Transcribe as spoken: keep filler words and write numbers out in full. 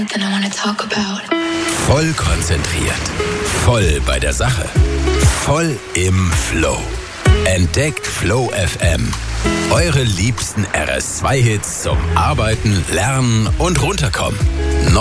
Then I wanna talk about. Voll konzentriert. Voll bei der Sache. Voll im Flow. Entdeckt Flow F M. Eure liebsten R S zwei Hits zum Arbeiten, Lernen und Runterkommen.